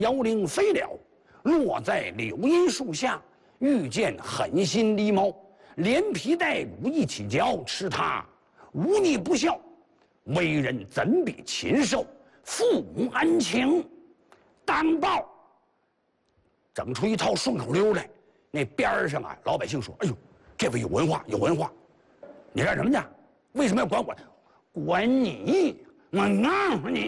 摇铃飞了，落在柳荫树下，遇见狠心狸猫，连皮带骨一起嚼，吃它忤逆不孝，为人怎比禽兽？父母恩情当报。整出一套顺口溜来。那边上啊，老百姓说：“哎呦，这位有文化，有文化。你干什么去？为什么要管我？管你！我告诉你。”